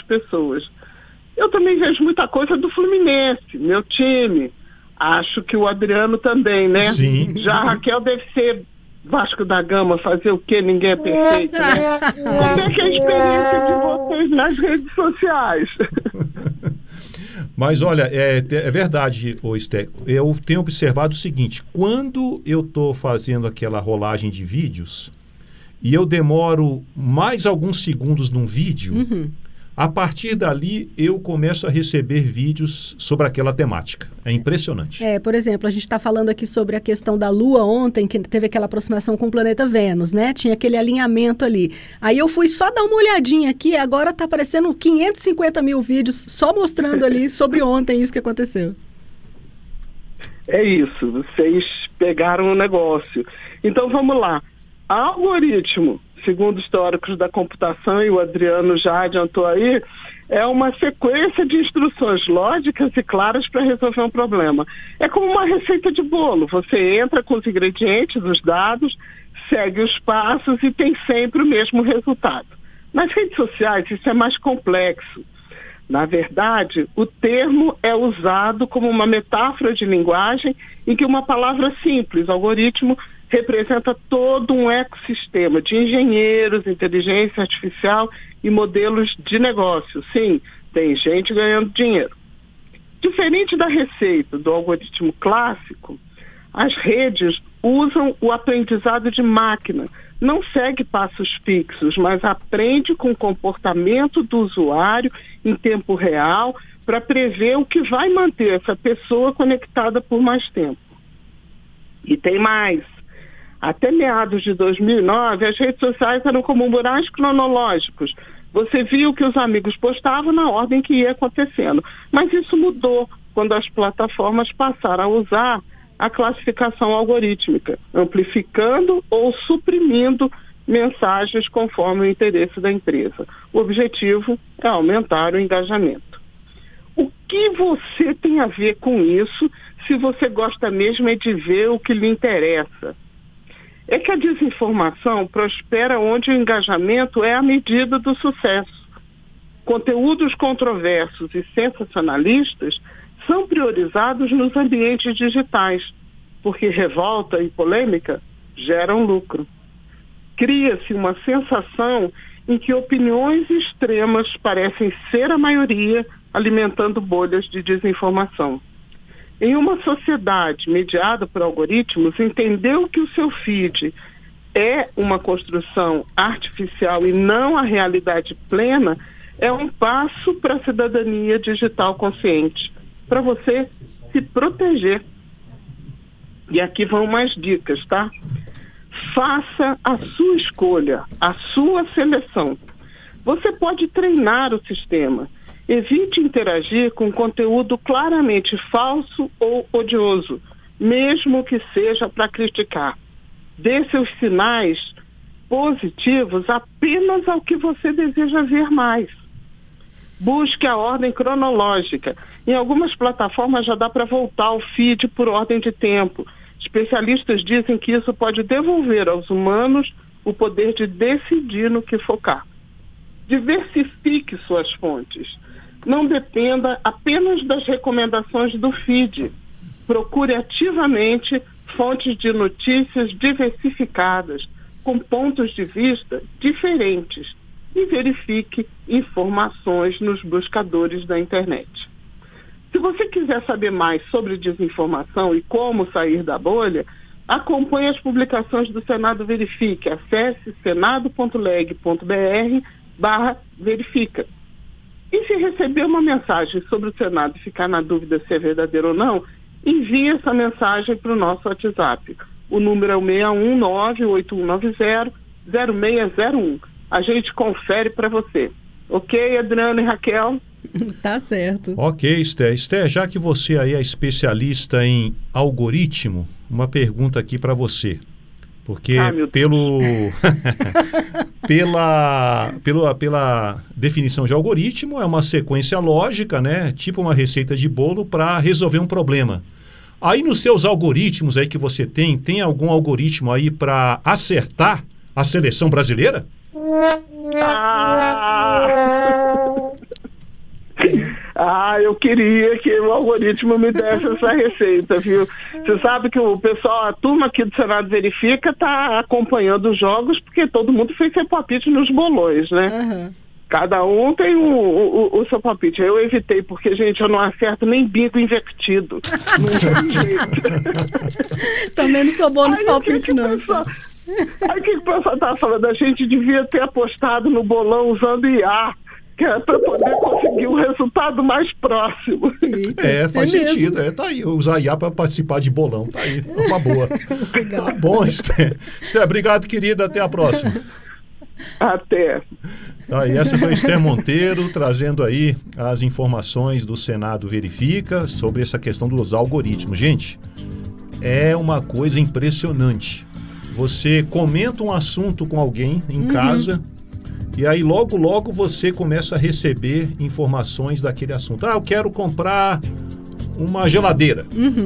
pessoas. Eu também vejo muita coisa do Fluminense, meu time. Acho que o Adriano também, né? Sim. Já a Raquel deve ser Vasco da Gama, fazer o quê? Ninguém é perfeito, né? Como é que é a experiência de vocês nas redes sociais? Mas olha, é verdade, Esté. Eu tenho observado o seguinte: quando eu estou fazendo aquela rolagem de vídeos e eu demoro mais alguns segundos num vídeo, a partir dali eu começo a receber vídeos sobre aquela temática. É impressionante. Por exemplo, a gente está falando aqui sobre a questão da Lua ontem, que teve aquela aproximação com o planeta Vênus, né? Tinha aquele alinhamento ali. Aí eu fui só dar uma olhadinha aqui, agora está aparecendo 550 mil vídeos só mostrando ali sobre ontem isso que aconteceu. É isso, vocês pegaram o negócio. Então vamos lá. Algoritmo, segundo os teóricos da computação, e o Adriano já adiantou aí, é uma sequência de instruções lógicas e claras para resolver um problema. É como uma receita de bolo. Você entra com os ingredientes, os dados, segue os passos e tem sempre o mesmo resultado. Nas redes sociais isso é mais complexo. Na verdade, o termo é usado como uma metáfora de linguagem em que uma palavra simples, algoritmo, representa todo um ecossistema de engenheiros, inteligência artificial e modelos de negócio. Sim, tem gente ganhando dinheiro. Diferente da receita do algoritmo clássico, as redes usam o aprendizado de máquina. Não segue passos fixos, mas aprende com o comportamento do usuário em tempo real para prever o que vai manter essa pessoa conectada por mais tempo. E tem mais. Até meados de 2009, as redes sociais eram como murais cronológicos. Você via o que os amigos postavam na ordem que ia acontecendo. Mas isso mudou quando as plataformas passaram a usar a classificação algorítmica, amplificando ou suprimindo mensagens conforme o interesse da empresa. O objetivo é aumentar o engajamento. O que você tem a ver com isso, se você gosta mesmo é de ver o que lhe interessa? É que a desinformação prospera onde o engajamento é a medida do sucesso. Conteúdos controversos e sensacionalistas são priorizados nos ambientes digitais, porque revolta e polêmica geram lucro. Cria-se uma sensação em que opiniões extremas parecem ser a maioria, alimentando bolhas de desinformação. Em uma sociedade mediada por algoritmos, entender que o seu feed é uma construção artificial e não a realidade plena é um passo para a cidadania digital consciente, para você se proteger. E aqui vão mais dicas, tá? Faça a sua escolha, a sua seleção. Você pode treinar o sistema. Evite interagir com conteúdo claramente falso ou odioso, mesmo que seja para criticar. Dê seus sinais positivos apenas ao que você deseja ver mais. Busque a ordem cronológica. Em algumas plataformas já dá para voltar o feed por ordem de tempo. Especialistas dizem que isso pode devolver aos humanos o poder de decidir no que focar. Diversifique suas fontes. Não dependa apenas das recomendações do feed. Procure ativamente fontes de notícias diversificadas, com pontos de vista diferentes, e verifique informações nos buscadores da internet. Se você quiser saber mais sobre desinformação e como sair da bolha, acompanhe as publicações do Senado Verifique. Acesse senado.leg.br/verifica. E se receber uma mensagem sobre o Senado e ficar na dúvida se é verdadeiro ou não, envie essa mensagem para o nosso WhatsApp. O número é o 619-8190-0601. A gente confere para você. Ok, Adriano e Raquel? Tá certo. Ok, Esté. Esté, já que você aí é especialista em algoritmo, uma pergunta aqui para você. Porque pela definição de algoritmo, é uma sequência lógica, né? Tipo uma receita de bolo para resolver um problema. Aí nos seus algoritmos aí que você tem algum algoritmo aí para acertar a seleção brasileira? Eu queria que o algoritmo me desse essa receita, viu? Você sabe que o pessoal, a turma aqui do Senado Verifica está acompanhando os jogos, porque todo mundo fez seu palpite nos bolões, né? Uhum. Cada um tem o seu palpite. Eu evitei, porque, gente, eu não acerto nem bingo invertido. Não tem jeito. Também não sou boa nos palpites, não. Aí o que o pessoal estava falando? A gente devia ter apostado no bolão usando IA, que é para poder conseguir um resultado mais próximo. Faz sentido. Tá aí, usar IA para participar de bolão. Tá aí, uma boa. Legal. Tá bom, Esther. Esther, obrigado, querida. Até a próxima. Até. E essa foi a Esther Monteiro, trazendo aí as informações do Senado Verifica sobre essa questão dos algoritmos. Gente, é uma coisa impressionante. Você comenta um assunto com alguém em casa e aí logo você começa a receber informações daquele assunto. Eu quero comprar uma geladeira.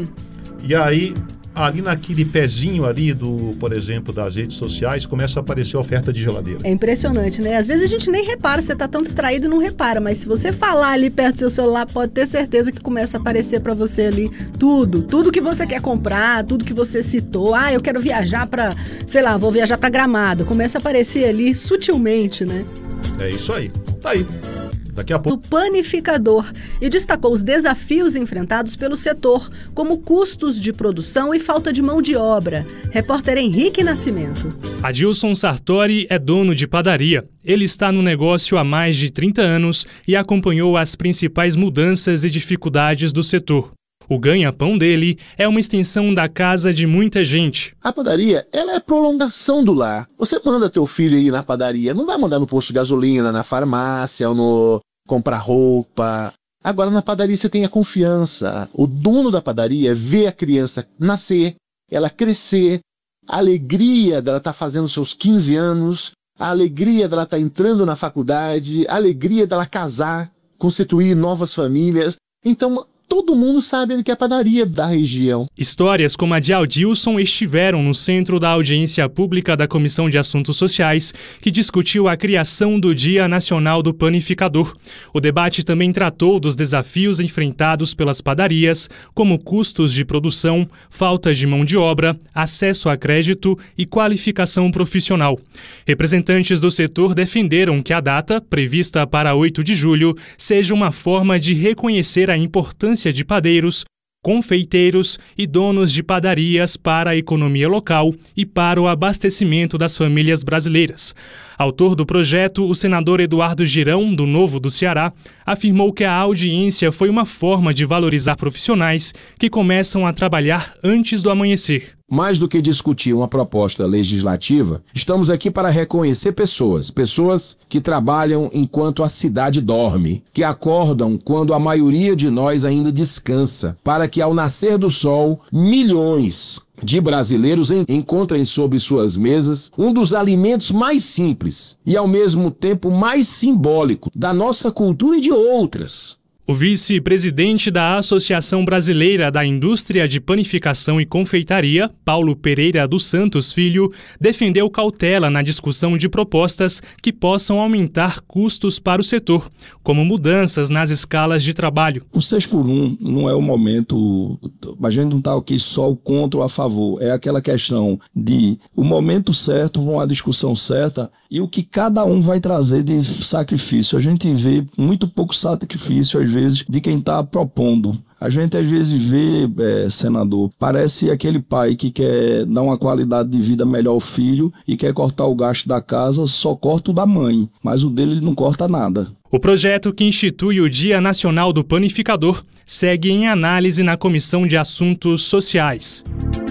E aí, ali naquele pezinho ali por exemplo, das redes sociais, começa a aparecer a oferta de geladeira. É impressionante, né? Às vezes a gente nem repara, você tá tão distraído e não repara, mas se você falar ali perto do seu celular, pode ter certeza que começa a aparecer para você ali tudo que você quer comprar, tudo que você citou. Eu quero viajar para, sei lá, vou viajar para Gramado. Começa a aparecer ali sutilmente, né? É isso aí. Tá aí. Daqui a pouco. Do panificador e destacou os desafios enfrentados pelo setor, como custos de produção e falta de mão de obra. Repórter Henrique Nascimento. Adilson Sartori é dono de padaria. Ele está no negócio há mais de 30 anos e acompanhou as principais mudanças e dificuldades do setor. O ganha-pão dele é uma extensão da casa de muita gente. A padaria, ela é prolongação do lar. Você manda teu filho ir na padaria, não vai mandar no posto de gasolina, na farmácia ou no comprar roupa. Agora na padaria você tem a confiança. O dono da padaria vê a criança nascer, ela crescer, a alegria dela estar fazendo seus 15 anos, a alegria dela estar entrando na faculdade, a alegria dela casar, constituir novas famílias. Então, todo mundo sabe que é a padaria da região. Histórias como a de Adilson estiveram no centro da audiência pública da Comissão de Assuntos Sociais, que discutiu a criação do Dia Nacional do Panificador. O debate também tratou dos desafios enfrentados pelas padarias, como custos de produção, falta de mão de obra, acesso a crédito e qualificação profissional. Representantes do setor defenderam que a data, prevista para 8 de julho, seja uma forma de reconhecer a importância de padeiros, confeiteiros e donos de padarias para a economia local e para o abastecimento das famílias brasileiras. Autor do projeto, o senador Eduardo Girão, do Novo do Ceará, afirmou que a audiência foi uma forma de valorizar profissionais que começam a trabalhar antes do amanhecer. Mais do que discutir uma proposta legislativa, estamos aqui para reconhecer pessoas que trabalham enquanto a cidade dorme, que acordam quando a maioria de nós ainda descansa, para que ao nascer do sol, milhões de brasileiros encontrem sobre suas mesas um dos alimentos mais simples e ao mesmo tempo mais simbólico da nossa cultura e de outras. O vice-presidente da Associação Brasileira da Indústria de Panificação e Confeitaria, Paulo Pereira dos Santos Filho, defendeu cautela na discussão de propostas que possam aumentar custos para o setor, como mudanças nas escalas de trabalho. O 6x1 não é o momento, a gente não está aqui só o contra ou a favor, é aquela questão de o momento certo, uma discussão certa e o que cada um vai trazer de sacrifício. A gente vê muito pouco sacrifício, às vezes, de quem está propondo. A gente às vezes vê, senador, parece aquele pai que quer dar uma qualidade de vida melhor ao filho e quer cortar o gasto da casa, só corta o da mãe, mas o dele não corta nada. O projeto que institui o Dia Nacional do Panificador segue em análise na Comissão de Assuntos Sociais.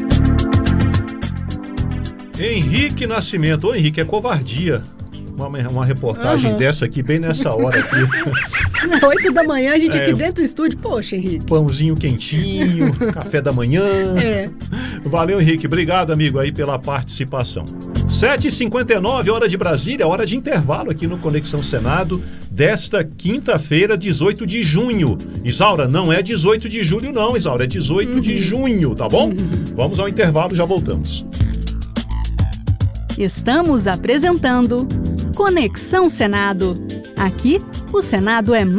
Henrique Nascimento. Ô, Henrique, é covardia uma reportagem dessa aqui, bem nessa hora aqui. 8 da manhã, a gente aqui dentro do estúdio. Poxa, Henrique. Pãozinho quentinho, café da manhã. Valeu, Henrique. Obrigado, amigo, aí pela participação. 7h59, hora de Brasília, hora de intervalo aqui no Conexão Senado, desta quinta-feira, 18 de junho. Isaura, não é 18 de julho não, Isaura, é 18 de junho, tá bom? Vamos ao intervalo, já voltamos. Estamos apresentando Conexão Senado. Aqui, o Senado é mais